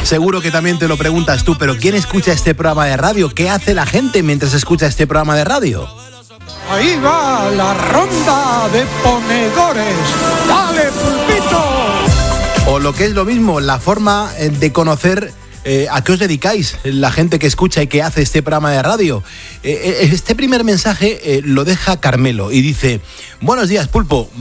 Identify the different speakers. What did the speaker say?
Speaker 1: Seguro que también te lo preguntas tú, pero ¿quién escucha este programa de radio? ¿Qué hace la gente mientras escucha este programa de radio?
Speaker 2: Ahí va la ronda de ponedores. ¡Dale, pulpito!
Speaker 1: O lo que es lo mismo, la forma de conocer a qué os dedicáis, la gente que escucha y que hace este programa de radio. Este primer mensaje lo deja Carmelo y dice: buenos días, Pulpo.